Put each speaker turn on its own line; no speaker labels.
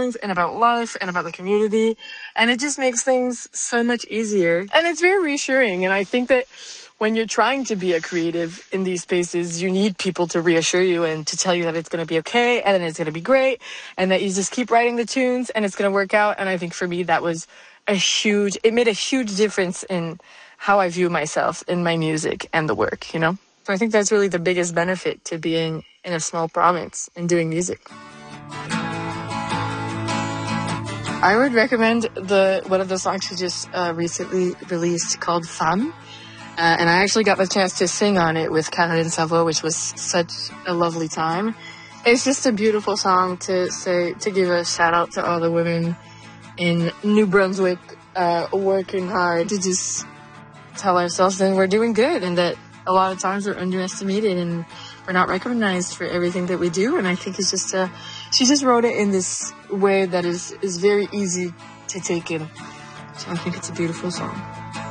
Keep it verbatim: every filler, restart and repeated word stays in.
feelings and about life and about the community. And it just makes things so much easier. And it's very reassuring. And I think that when you're trying to be a creative in these spaces, you need people to reassure you and to tell you that it's going to be okay and that it's going to be great and that you just keep writing the tunes and it's going to work out. And I think for me, that was a huge, it made a huge difference in how I view myself in my music and the work, you know? So I think that's really the biggest benefit to being in a small province and doing music. I would recommend the one of the songs she just uh, recently released called Femme. Uh, and I actually got the chance to sing on it with Caroline Savo, which was such a lovely time. It's just a beautiful song to say, to give a shout out to all the women in New Brunswick uh, working hard to just tell ourselves that we're doing good and that a lot of times we're underestimated and we're not recognized for everything that we do. And I think it's just a, she just wrote it in this way that is, is very easy to take in. So I think it's a beautiful song.